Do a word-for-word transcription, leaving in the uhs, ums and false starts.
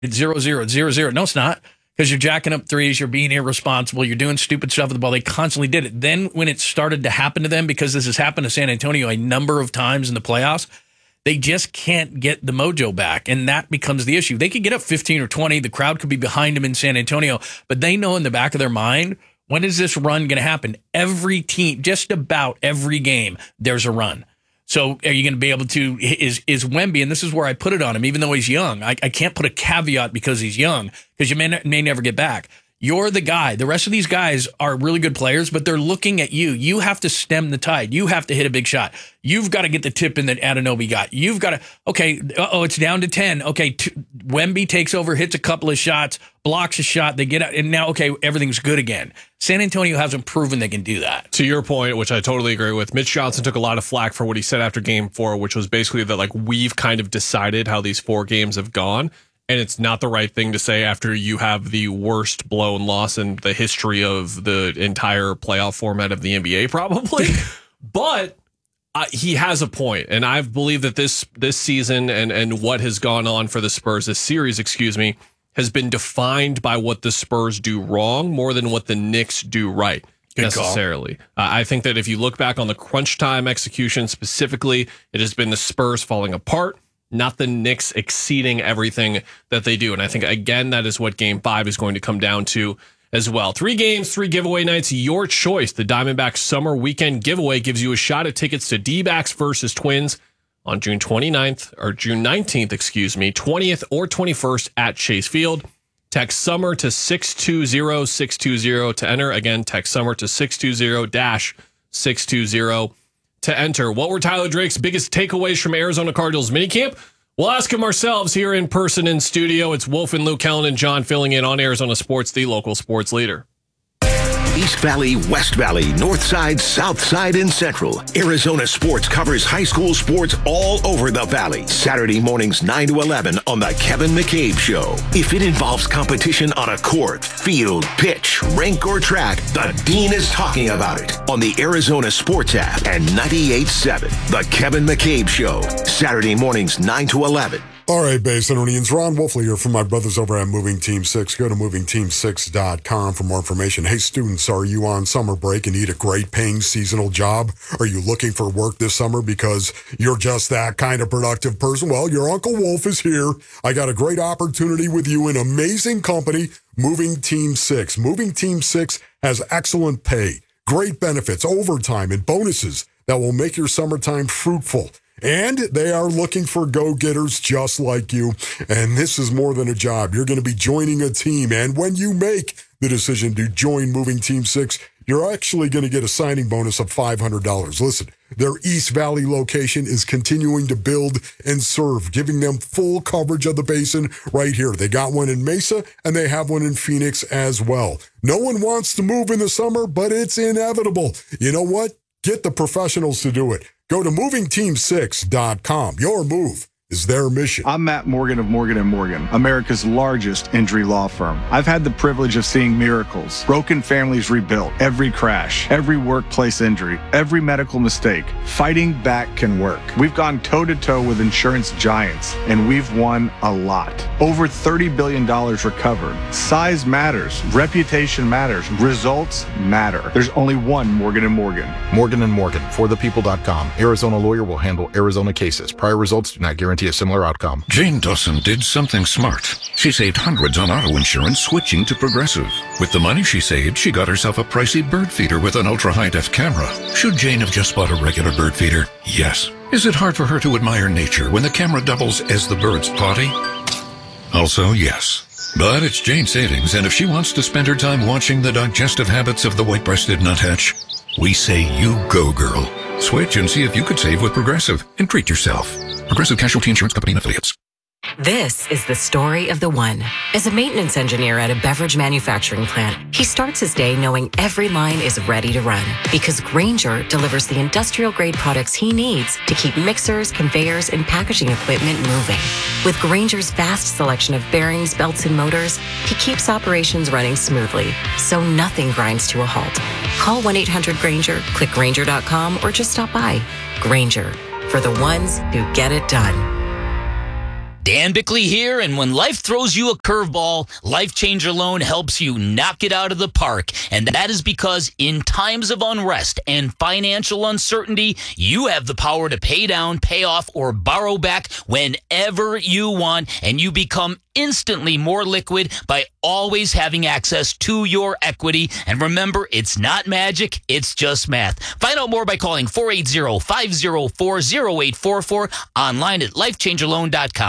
It's zero, zero, zero, zero. No, it's not. Because you're jacking up threes, you're being irresponsible, you're doing stupid stuff with the ball. They constantly did it. Then when it started to happen to them, because this has happened to San Antonio a number of times in the playoffs, they just can't get the mojo back, and that becomes the issue. They could get up fifteen or twenty. The crowd could be behind them in San Antonio, but they know in the back of their mind, when is this run going to happen? Every team, just about every game, there's a run. So are you going to be able to, is is Wemby, and this is where I put it on him, even though he's young. I, I can't put a caveat because he's young, because you may, may never get back. You're the guy. The rest of these guys are really good players, but they're looking at you. You have to stem the tide. You have to hit a big shot. You've got to get the tip in that Anunoby got. You've got to, okay, uh-oh, it's down to ten. Okay, t- Wemby takes over, hits a couple of shots, blocks a shot, they get out, and now, okay, everything's good again. San Antonio hasn't proven they can do that. To your point, which I totally agree with, Mitch Johnson took a lot of flack for what he said after game four, which was basically that, like, we've kind of decided how these four games have gone. And it's not the right thing to say after you have the worst blown loss in the history of the entire playoff format of the N B A, probably. But uh, he has a point, and I believe that this this season and and what has gone on for the Spurs, this series, excuse me, has been defined by what the Spurs do wrong more than what the Knicks do right. Good necessarily. Uh, I think that if you look back on the crunch time execution specifically, it has been the Spurs falling apart, not the Knicks exceeding everything that they do. And I think, again, that is what game five is going to come down to as well. Three games, three giveaway nights, your choice. The Diamondbacks Summer Weekend Giveaway gives you a shot at tickets to D-backs versus Twins on June twenty-ninth, or June nineteenth, excuse me, twentieth or twenty-first at Chase Field. Text SUMMER to six two zero six two zero to enter. Again, text SUMMER to six two zero six two zero to enter. What were Tyler Drake's biggest takeaways from Arizona Cardinals minicamp? We'll ask him ourselves here in person in studio. It's Wolf and Luke, Kellen and John filling in on Arizona Sports, the local sports leader. East Valley, West Valley, North Side, South Side, and Central. Arizona Sports covers high school sports all over the Valley. Saturday mornings nine to eleven on the Kevin McCabe Show. If it involves competition on a court, field, pitch, rink, or track, the Dean is talking about it on the Arizona Sports app and ninety-eight point seven. The Kevin McCabe Show. Saturday mornings nine to eleven. All right, Bay Centurions, Ron Wolfley here from my brothers over at Moving Team six. Go to moving team six dot com for more information. Hey, students, are you on summer break and need a great paying seasonal job? Are you looking for work this summer because you're just that kind of productive person? Well, your Uncle Wolf is here. I got a great opportunity with you, an amazing company, Moving Team six. Moving Team six has excellent pay, great benefits, overtime, and bonuses that will make your summertime fruitful. And they are looking for go-getters just like you. And this is more than a job. You're going to be joining a team. And when you make the decision to join Moving Team six, you're actually going to get a signing bonus of five hundred dollars. Listen, their East Valley location is continuing to build and serve, giving them full coverage of the basin right here. They got one in Mesa, and they have one in Phoenix as well. No one wants to move in the summer, but it's inevitable. You know what? Get the professionals to do it. Go to moving team six dot com. Your move is their mission. I'm Matt Morgan of Morgan and Morgan, America's largest injury law firm. I've had the privilege of seeing miracles, broken families rebuilt, every crash, every workplace injury, every medical mistake. Fighting back can work. We've gone toe-to-toe with insurance giants, and we've won a lot. Over thirty billion dollars recovered. Size matters. Reputation matters. Results matter. There's only one Morgan and Morgan. Morgan and Morgan, for the people dot com. Arizona lawyer will handle Arizona cases. Prior results do not guarantee a similar outcome. Jane Dawson did something smart. She saved hundreds on auto insurance switching to Progressive. With the money she saved, she got herself a pricey bird feeder with an ultra-high-def camera. Should Jane have just bought a regular bird feeder? Yes. Is it hard for her to admire nature when the camera doubles as the bird's potty? Also, yes. But it's Jane savings, and if she wants to spend her time watching the digestive habits of the white-breasted nuthatch, we say you go, girl. Switch and see if you could save with Progressive and treat yourself. Progressive Casualty Insurance Company and Affiliates. This is the story of the one. As a maintenance engineer at a beverage manufacturing plant, he starts his day knowing every line is ready to run because Grainger delivers the industrial-grade products he needs to keep mixers, conveyors, and packaging equipment moving. With Grainger's vast selection of bearings, belts, and motors, he keeps operations running smoothly, so nothing grinds to a halt. Call one eight hundred Grainger, click Grainger dot com, or just stop by. Grainger, for the ones who get it done. Dan Bickley here, and when life throws you a curveball, Life Changer Loan helps you knock it out of the park. And that is because in times of unrest and financial uncertainty, you have the power to pay down, pay off, or borrow back whenever you want, and you become instantly more liquid by always having access to your equity. And remember, it's not magic, it's just math. Find out more by calling four eight zero, five zero four, zero eight four four, online at life changer loan dot com.